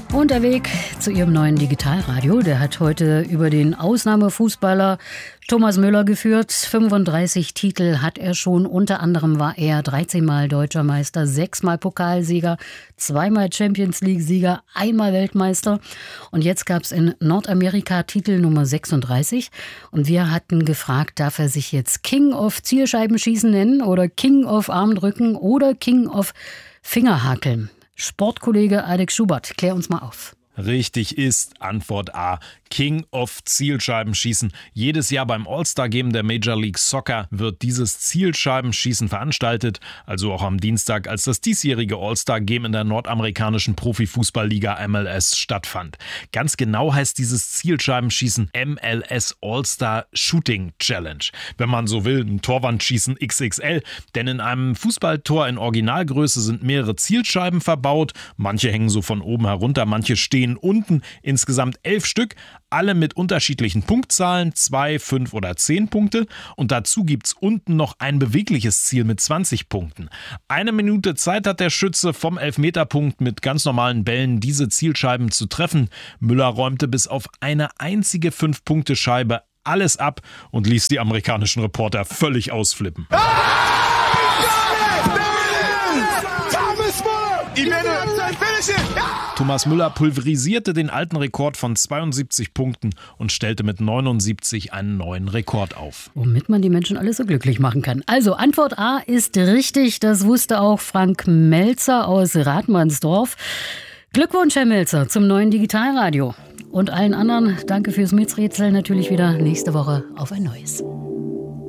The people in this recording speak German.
Und der Weg zu Ihrem neuen Digitalradio, der hat heute über den Ausnahmefußballer Thomas Müller geführt. 35 Titel hat er schon. Unter anderem war er 13-mal Deutscher Meister, 6-mal Pokalsieger, 2-mal Champions-League-Sieger, 1-mal Weltmeister. Und jetzt gab es in Nordamerika Titel Nummer 36. Und wir hatten gefragt, darf er sich jetzt King of Zielscheibenschießen nennen oder King of Armdrücken oder King of Fingerhakeln? Sportkollege Alex Schubert, klär uns mal auf. Richtig ist Antwort A. King of Zielscheibenschießen. Jedes Jahr beim All-Star-Game der Major League Soccer wird dieses Zielscheibenschießen veranstaltet, also auch am Dienstag, als das diesjährige All-Star-Game in der nordamerikanischen Profifußballliga MLS stattfand. Ganz genau heißt dieses Zielscheibenschießen MLS All-Star Shooting Challenge. Wenn man so will, ein Torwandschießen XXL, denn in einem Fußballtor in Originalgröße sind mehrere Zielscheiben verbaut. Manche hängen so von oben herunter, manche stehen unten, insgesamt 11 Stück, alle mit unterschiedlichen Punktzahlen, 2, 5 oder 10 Punkte. Und dazu gibt's unten noch ein bewegliches Ziel mit 20 Punkten. 1 Minute Zeit hat der Schütze vom Elfmeterpunkt mit ganz normalen Bällen diese Zielscheiben zu treffen. Müller räumte bis auf eine einzige 5-Punkte-Scheibe alles ab und ließ die amerikanischen Reporter völlig ausflippen. Thomas Müller pulverisierte den alten Rekord von 72 Punkten und stellte mit 79 einen neuen Rekord auf. Womit man die Menschen alle so glücklich machen kann. Also Antwort A ist richtig, das wusste auch Frank Melzer aus Rathmannsdorf. Glückwunsch, Herr Melzer, zum neuen Digitalradio. Und allen anderen, danke fürs Miträtseln, natürlich wieder nächste Woche auf ein neues.